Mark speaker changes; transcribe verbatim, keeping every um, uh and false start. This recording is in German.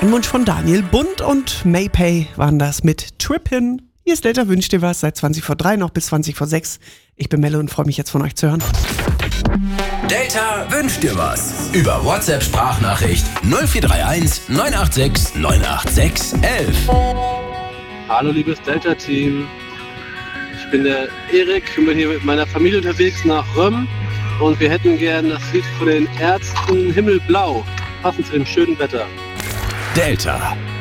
Speaker 1: Ein Wunsch von Daniel Bund und Maypay waren das mit Trippin'. Hier ist Delta, wünscht dir was, seit zwanzig vor drei noch bis zwanzig vor sechs. Ich bin Melle und freue mich jetzt von euch zu hören.
Speaker 2: Delta wünscht dir was. Über WhatsApp-Sprachnachricht null vier drei eins neun acht sechs neun acht sechs eins eins.
Speaker 3: Hallo liebes Delta-Team. Ich bin der Erik und bin hier mit meiner Familie unterwegs nach Röm. Und wir hätten gern das Lied von den Ärzten Himmelblau. Passend zu dem schönen Wetter.
Speaker 2: Delta.